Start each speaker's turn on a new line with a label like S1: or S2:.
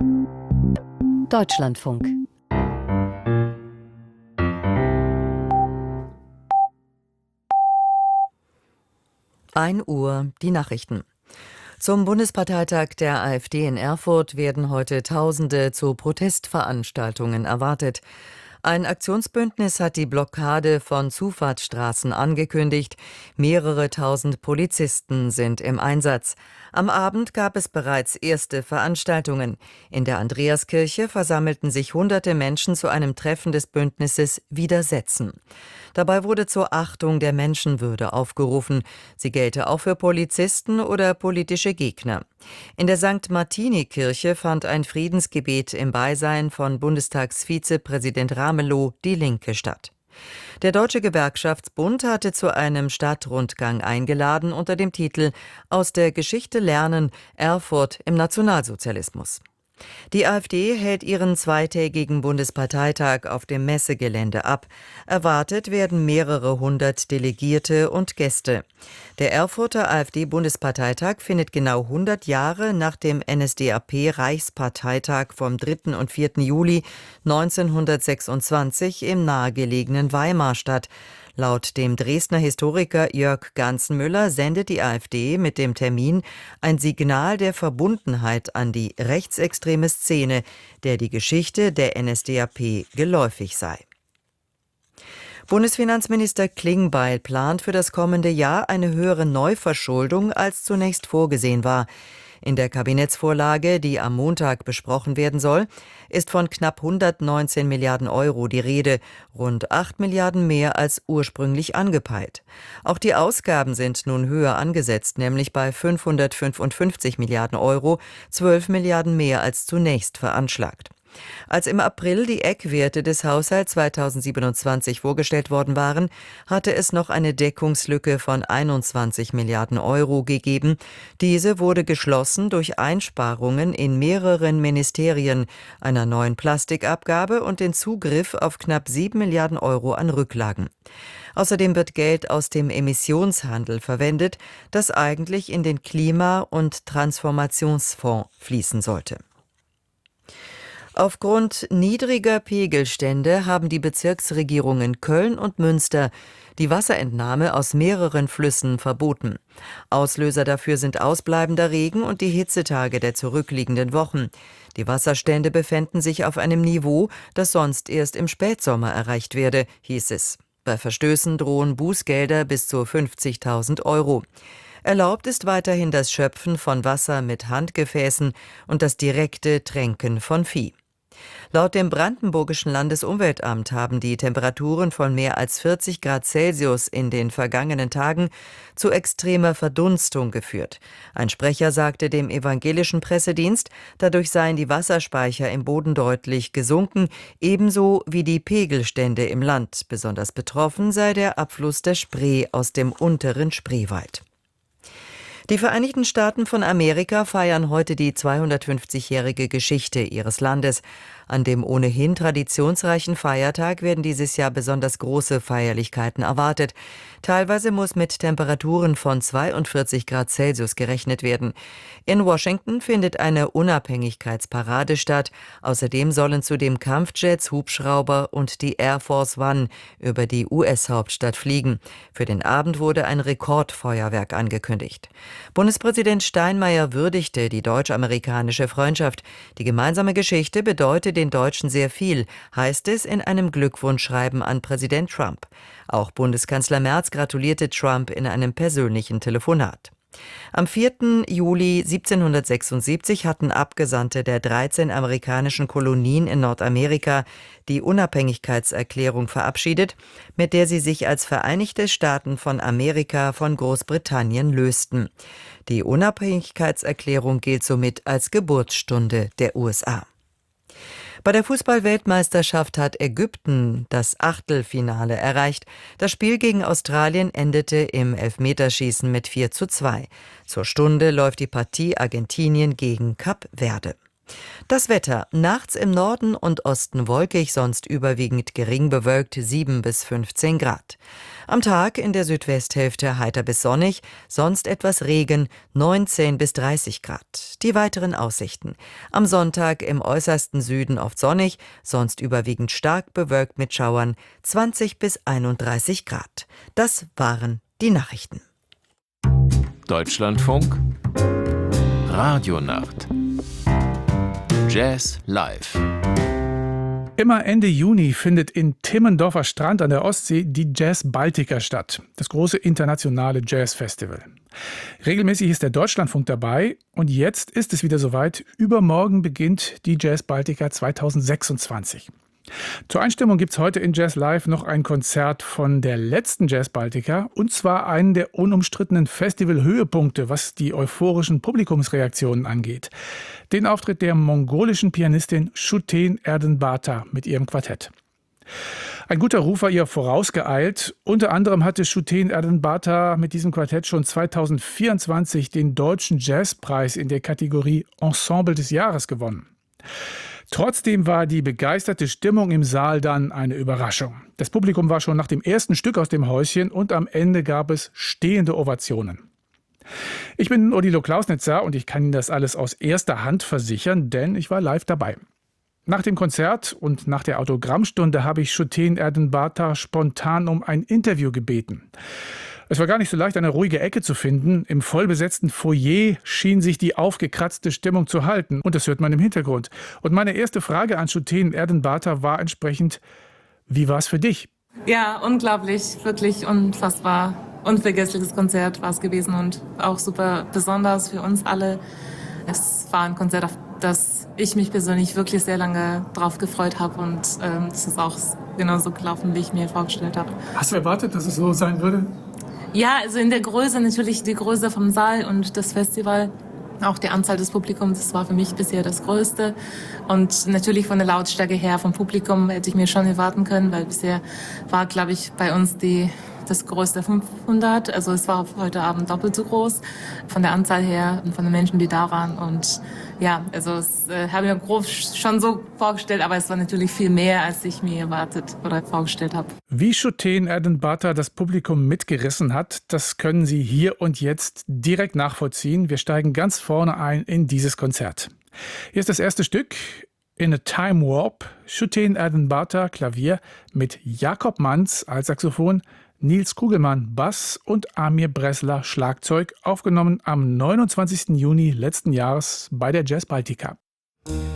S1: Deutschlandfunk.
S2: Uhr, die Nachrichten. Zum Bundesparteitag der AfD in Erfurt werden heute Tausende zu Protestveranstaltungen erwartet. Ein Aktionsbündnis hat die Blockade von Zufahrtsstraßen angekündigt. Mehrere tausend Polizisten sind im Einsatz. Am Abend gab es bereits erste Veranstaltungen. In der Andreaskirche versammelten sich hunderte Menschen zu einem Treffen des Bündnisses Widersetzen. Dabei wurde zur Achtung der Menschenwürde aufgerufen. Sie gelte auch für Polizisten oder politische Gegner. In der St. Martini-Kirche fand ein Friedensgebet im Beisein von Bundestagsvizepräsident Ramelow, Die Linke, statt. Der Deutsche Gewerkschaftsbund hatte zu einem Stadtrundgang eingeladen unter dem Titel »Aus der Geschichte lernen – Erfurt im Nationalsozialismus«. Die AfD hält ihren zweitägigen Bundesparteitag auf dem Messegelände ab. Erwartet werden mehrere hundert Delegierte und Gäste. Der Erfurter AfD-Bundesparteitag findet genau 100 Jahre nach dem NSDAP-Reichsparteitag vom 3. und 4. Juli 1926 im nahegelegenen Weimar statt. Laut dem Dresdner Historiker Jörg Ganzenmüller sendet die AfD mit dem Termin ein Signal der Verbundenheit an die rechtsextreme Szene, der die Geschichte der NSDAP geläufig sei. Bundesfinanzminister Klingbeil plant für das kommende Jahr eine höhere Neuverschuldung, als zunächst vorgesehen war. In der Kabinettsvorlage, die am Montag besprochen werden soll, ist von knapp 119 Milliarden Euro die Rede, rund 8 Milliarden mehr als ursprünglich angepeilt. Auch die Ausgaben sind nun höher angesetzt, nämlich bei 555 Milliarden Euro, 12 Milliarden mehr als zunächst veranschlagt. Als im April die Eckwerte des Haushalts 2027 vorgestellt worden waren, hatte es noch eine Deckungslücke von 21 Milliarden Euro gegeben. Diese wurde geschlossen durch Einsparungen in mehreren Ministerien, einer neuen Plastikabgabe und den Zugriff auf knapp 7 Milliarden Euro an Rücklagen. Außerdem wird Geld aus dem Emissionshandel verwendet, das eigentlich in den Klima- und Transformationsfonds fließen sollte. Aufgrund niedriger Pegelstände haben die Bezirksregierungen Köln und Münster die Wasserentnahme aus mehreren Flüssen verboten. Auslöser dafür sind ausbleibender Regen und die Hitzetage der zurückliegenden Wochen. Die Wasserstände befänden sich auf einem Niveau, das sonst erst im Spätsommer erreicht werde, hieß es. Bei Verstößen drohen Bußgelder bis zu 50.000 Euro. Erlaubt ist weiterhin das Schöpfen von Wasser mit Handgefäßen und das direkte Tränken von Vieh. Laut dem Brandenburgischen Landesumweltamt haben die Temperaturen von mehr als 40 Grad Celsius in den vergangenen Tagen zu extremer Verdunstung geführt. Ein Sprecher sagte dem evangelischen Pressedienst, dadurch seien die Wasserspeicher im Boden deutlich gesunken, ebenso wie die Pegelstände im Land. Besonders betroffen sei der Abfluss der Spree aus dem unteren Spreewald. Die Vereinigten Staaten von Amerika feiern heute die 250-jährige Geschichte ihres Landes. An dem ohnehin traditionsreichen Feiertag werden dieses Jahr besonders große Feierlichkeiten erwartet. Teilweise muss mit Temperaturen von 42 Grad Celsius gerechnet werden. In Washington findet eine Unabhängigkeitsparade statt. Außerdem sollen zudem Kampfjets, Hubschrauber und die Air Force One über die US-Hauptstadt fliegen. Für den Abend wurde ein Rekordfeuerwerk angekündigt. Bundespräsident Steinmeier würdigte die deutsch-amerikanische Freundschaft. Die gemeinsame Geschichte bedeutet den Deutschen sehr viel, heißt es in einem Glückwunschschreiben an Präsident Trump. Auch Bundeskanzler Merz gratulierte Trump in einem persönlichen Telefonat. Am 4. Juli 1776 hatten Abgesandte der 13 amerikanischen Kolonien in Nordamerika die Unabhängigkeitserklärung verabschiedet, mit der sie sich als Vereinigte Staaten von Amerika von Großbritannien lösten. Die Unabhängigkeitserklärung gilt somit als Geburtsstunde der USA. Bei der Fußball-Weltmeisterschaft hat Ägypten das Achtelfinale erreicht. Das Spiel gegen Australien endete im Elfmeterschießen mit 4:2. Zur Stunde läuft die Partie Argentinien gegen Kap Verde. Das Wetter: nachts im Norden und Osten wolkig, sonst überwiegend gering bewölkt, 7 bis 15 Grad. Am Tag in der Südwesthälfte heiter bis sonnig, sonst etwas Regen, 19 bis 30 Grad. Die weiteren Aussichten: am Sonntag im äußersten Süden oft sonnig, sonst überwiegend stark bewölkt mit Schauern, 20 bis 31 Grad. Das waren die Nachrichten.
S1: Deutschlandfunk Radionacht Jazz live.
S3: Immer Ende Juni findet in Timmendorfer Strand an der Ostsee die Jazz Baltica statt, das große internationale Jazzfestival. Regelmäßig ist der Deutschlandfunk dabei und jetzt ist es wieder soweit. Übermorgen beginnt die Jazz Baltica 2026. Zur Einstimmung gibt es heute in Jazz Live noch ein Konzert von der letzten Jazz Baltica, und zwar einen der unumstrittenen Festival-Höhepunkte, was die euphorischen Publikumsreaktionen angeht. Den Auftritt der mongolischen Pianistin Shuten Erdenbata mit ihrem Quartett. Ein guter Ruf war ihr vorausgeeilt. Unter anderem hatte Shuten Erdenbata mit diesem Quartett schon 2024 den Deutschen Jazzpreis in der Kategorie Ensemble des Jahres gewonnen. Trotzdem war die begeisterte Stimmung im Saal dann eine Überraschung. Das Publikum war schon nach dem ersten Stück aus dem Häuschen und am Ende gab es stehende Ovationen. Ich bin Odilo Klausnitzer und ich kann Ihnen das alles aus erster Hand versichern, denn ich war live dabei. Nach dem Konzert und nach der Autogrammstunde habe ich Shuten Erdenbata spontan um ein Interview gebeten. Es war gar nicht so leicht, eine ruhige Ecke zu finden. Im vollbesetzten Foyer schien sich die aufgekratzte Stimmung zu halten. Und das hört man im Hintergrund. Und meine erste Frage an Shuten Erdenbata war entsprechend: Wie war es für dich?
S4: Ja, unglaublich, wirklich unfassbar. Unvergessliches Konzert war es gewesen und auch super besonders für uns alle. Es war ein Konzert, auf das ich mich persönlich wirklich sehr lange drauf gefreut habe. Und es ist auch genauso gelaufen, wie ich mir vorgestellt habe.
S3: Hast du erwartet, dass es so sein würde?
S4: Ja, also in der Größe, natürlich die Größe vom Saal und das Festival, auch die Anzahl des Publikums, das war für mich bisher das Größte. Und natürlich von der Lautstärke her vom Publikum hätte ich mir schon erwarten können, weil bisher war, glaube ich, bei uns das größte 500. Also es war heute Abend doppelt so groß von der Anzahl her und von den Menschen, die da waren. Und ja, also es habe ich mir grob schon so vorgestellt, aber es war natürlich viel mehr, als ich mir erwartet oder vorgestellt habe.
S3: Wie Shuten Erdenbata das Publikum mitgerissen hat, das können Sie hier und jetzt direkt nachvollziehen. Wir steigen ganz vorne ein in dieses Konzert. Hier ist das erste Stück: In a Time Warp. Shuten Erdenbata Klavier mit Jakob Manz als Saxophon, Nils Kugelmann Bass und Amir Bressler Schlagzeug, aufgenommen am 29. Juni letzten Jahres bei der Jazz Baltica.